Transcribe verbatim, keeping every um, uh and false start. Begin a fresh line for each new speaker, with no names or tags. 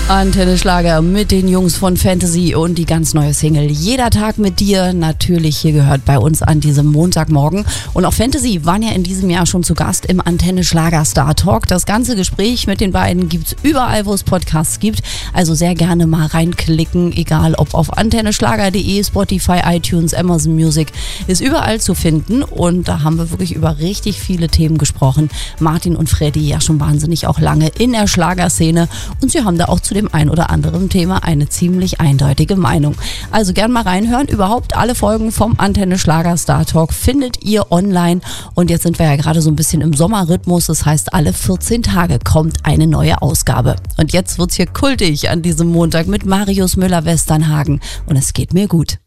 Antenne Schlager mit den Jungs von Fantasy und die ganz neue Single Jeder Tag mit dir, natürlich hier gehört bei uns an diesem Montagmorgen. Und auch Fantasy waren ja in diesem Jahr schon zu Gast im Antenne Schlager Star Talk. Das ganze Gespräch mit den beiden gibt's überall, wo es Podcasts gibt. Also sehr gerne mal reinklicken, egal ob auf antenneschlager punkt de, Spotify, iTunes, Amazon Music, ist überall zu finden. Und da haben wir wirklich über richtig viele Themen gesprochen. Martin und Freddy ja schon wahnsinnig auch lange in der Schlagerszene und sie haben da auch zu dem ein oder anderen Thema eine ziemlich eindeutige Meinung. Also gern mal reinhören. Überhaupt alle Folgen vom Antenne Schlager Star Talk findet ihr online. Und jetzt sind wir ja gerade so ein bisschen im Sommerrhythmus. Das heißt, alle vierzehn Tage kommt eine neue Ausgabe. Und jetzt wird's hier kultig an diesem Montag mit Marius Müller-Westernhagen. Und es geht mir gut.